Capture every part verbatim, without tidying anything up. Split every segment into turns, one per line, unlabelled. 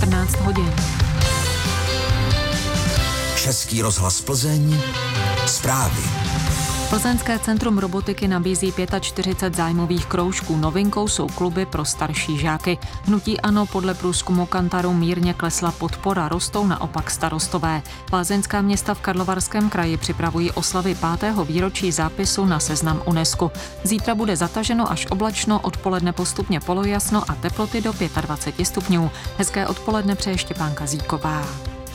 čtrnáct hodin.
Český rozhlas Plzeň. Zprávy.
Plzeňské centrum robotiky nabízí čtyřicet pět zájmových kroužků. Novinkou jsou kluby pro starší žáky. Hnutí ANO podle průzkumu Kantaru mírně klesla podpora, rostou naopak starostové. Plzeňská města v Karlovarském kraji připravují oslavy pátého výročí zápisu na seznam UNESCO. Zítra bude zataženo až oblačno, odpoledne postupně polojasno a teploty do dvacet pět stupňů. Hezké odpoledne přeje Štěpánka Zíková.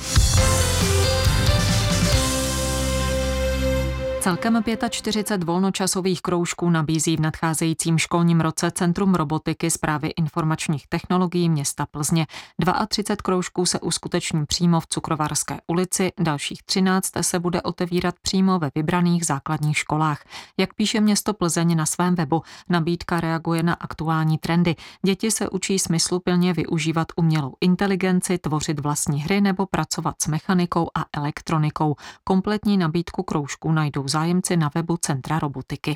Celkem čtyřicet pět volnočasových kroužků nabízí v nadcházejícím školním roce Centrum robotiky Správy informačních technologií města Plzně. třicet dva kroužků se uskuteční přímo v Cukrovarské ulici, dalších třináct se bude otevírat přímo ve vybraných základních školách. Jak píše město Plzeň na svém webu, nabídka reaguje na aktuální trendy. Děti se učí smysluplně využívat umělou inteligenci, tvořit vlastní hry nebo pracovat s mechanikou a elektronikou. Kompletní nabídku kroužků najdou zájemci na webu Centra robotiky.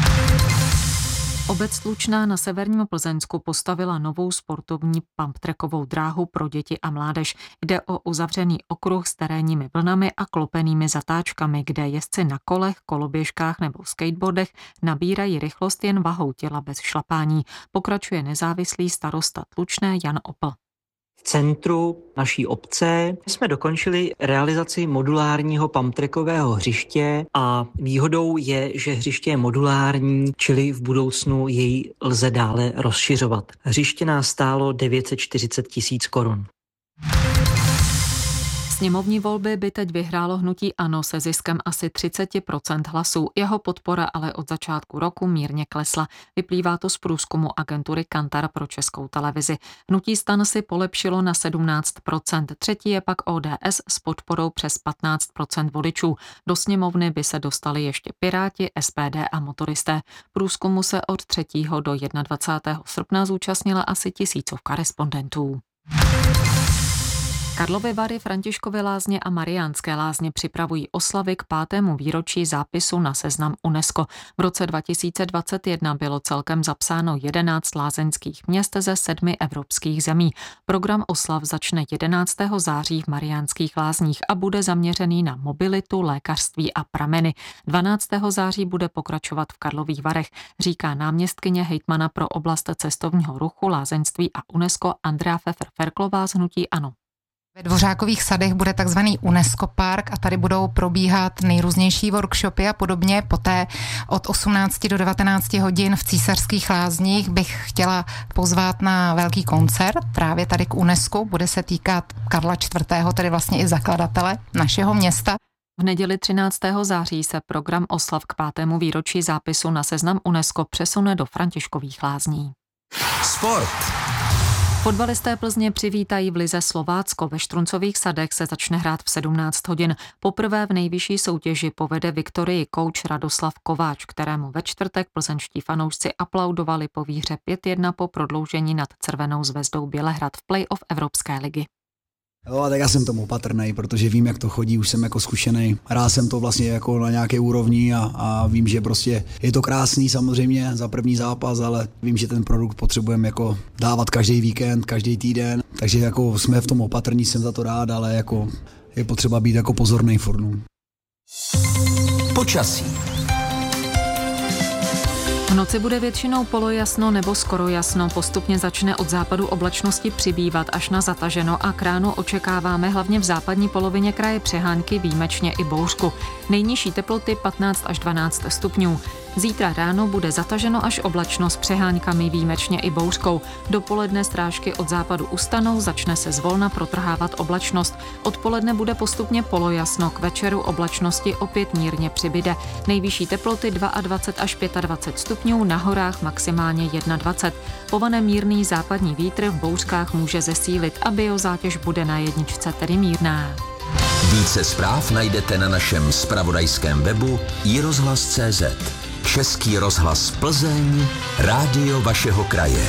Obec Slučná na severním Plzeňsku postavila novou sportovní pumptrackovou dráhu pro děti a mládež. Jde o uzavřený okruh s terénními vlnami a klopenými zatáčkami, kde jezdci na kolech, koloběžkách nebo skateboardech nabírají rychlost jen vahou těla bez šlapání. Pokračuje nezávislý starosta Tlučné Jan Opl.
V centru naší obce jsme dokončili realizaci modulárního pumptrackového hřiště a výhodou je, že hřiště je modulární, čili v budoucnu jej lze dále rozšiřovat. Hřiště nás stálo devět set čtyřicet tisíc korun.
Sněmovní volby by teď vyhrálo hnutí ANO se ziskem asi třicet procent hlasů. Jeho podpora ale od začátku roku mírně klesla. Vyplývá to z průzkumu agentury Kantar pro Českou televizi. Hnutí STAN si polepšilo na sedmnáct procent. Třetí je pak O D S s podporou přes patnáct procent voličů. Do sněmovny by se dostali ještě Piráti, S P D a motoristé. Průzkumu se od třetího do dvacátého prvního srpna zúčastnila asi tisícovka respondentů. Karlovy Vary, Františkovy Lázně a Mariánské Lázně připravují oslavy k pátému výročí zápisu na seznam UNESCO. V roce dva tisíce dvacet jedna bylo celkem zapsáno jedenáct lázeňských měst ze sedmi evropských zemí. Program oslav začne jedenáctého září v Mariánských Lázních a bude zaměřený na mobilitu, lékařství a prameny. dvanáctého září bude pokračovat v Karlových Varech, říká náměstkyně hejtmana pro oblast cestovního ruchu, lázeňství a UNESCO Andrea Pfeffer-Ferklová z hnutí ANO.
Ve Dvořákových sadech bude takzvaný UNESCO park a tady budou probíhat nejrůznější workshopy a podobně. Poté od osmnácti do devatenácti hodin v Císařských Lázních bych chtěla pozvat na velký koncert právě tady k UNESCO. Bude se týkat Karla čtvrtého, tedy vlastně i zakladatele našeho města.
V neděli třináctého září se program oslav k pátému výročí zápisu na seznam UNESCO přesune do Františkových Lázní.
Sport.
Fotbalisté Plzně přivítají v lize Slovácko. Ve Štruncových sadech se začne hrát v sedmnáct hodin. Poprvé v nejvyšší soutěži povede Viktorii kouč Radoslav Kováč, kterému ve čtvrtek plzeňští fanoušci aplaudovali po výhře pět jedna po prodloužení nad Červenou zvezdou Bělehrad v play-off Evropské ligy.
Jo, tak já jsem tomu opatrnej, protože vím, jak to chodí, už jsem jako zkušený. Hrál jsem to vlastně jako na nějaké úrovni a, a vím, že prostě je to krásný samozřejmě za první zápas, ale vím, že ten produkt potřebujeme jako dávat každý víkend, každý týden, takže jako jsme v tom opatrní, jsem za to rád, ale jako je potřeba být jako pozornej furt.
Počasí.
V noci bude většinou polojasno nebo skoro jasno. Postupně začne od západu oblačnosti přibývat až na zataženo a k ránu očekáváme hlavně v západní polovině kraje přehánky, výjimečně i bouřku. Nejnižší teploty patnáct až dvanáct stupňů. Zítra ráno bude zataženo až oblačno s přeháňkami, výjimečně i bouřkou. Dopoledne strážky od západu ustanou, začne se zvolna protrhávat oblačnost. Odpoledne bude postupně polojasno, k večeru oblačnosti opět mírně přibyde. Nejvyšší teploty dvacet dva až dvacet pět stupňů, na horách maximálně dvacet jedna. Povane mírný západní vítr v bouřkách může zesílit a biozátěž bude na jedničce tedy mírná.
Více zpráv najdete na našem zpravodajském webu i rozhlas tečka cé zet. Český rozhlas Plzeň, rádio vašeho kraje.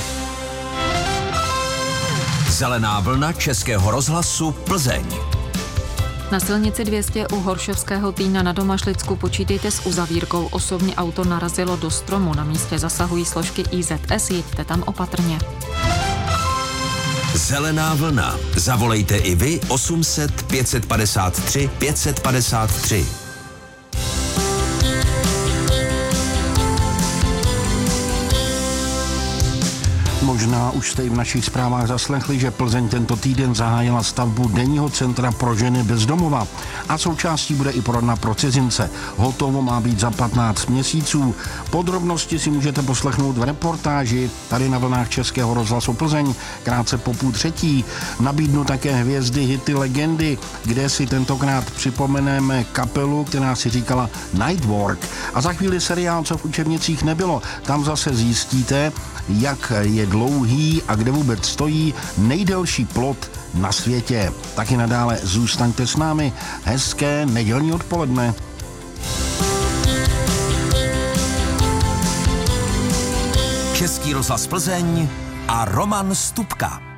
Zelená vlna Českého rozhlasu Plzeň.
Na silnici dvě stě u Horšovského Týna na Domašlicku počítejte s uzavírkou. Osobní auto narazilo do stromu. Na místě zasahují složky I Z S, jeďte tam opatrně.
Zelená vlna. Zavolejte i vy osm set pět padesát tři pět padesát tři.
Možná už jste i v našich zprávách zaslechli, že Plzeň tento týden zahájila stavbu denního centra pro ženy bez domova a součástí bude i poradna pro cizince. Hotovo má být za patnáct měsíců. Podrobnosti si můžete poslechnout v reportáži tady na vlnách Českého rozhlasu Plzeň krátce po půl třetí. Nabídnu také hvězdy, hity, legendy, kde si tentokrát připomeneme kapelu, která si říkala Nightwork. A za chvíli seriál, co v učebnicích nebylo. Tam zase zjistíte, jak je dlouhý a kde vůbec stojí nejdelší plot na světě. Taky nadále zůstaňte s námi. Hezké nedělní odpoledne.
Český rozhlas Plzeň a Roman Stupka.